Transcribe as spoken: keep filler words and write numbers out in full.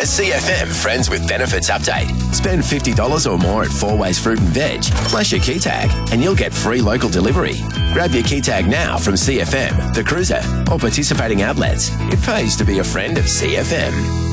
A C F M Friends with Benefits update. Spend fifty dollars or more at Four Ways Fruit and Veg. Flash your key tag and you'll get free local delivery. Grab your key tag now from C F M, The Cruiser, or participating outlets. It pays to be a friend of C F M.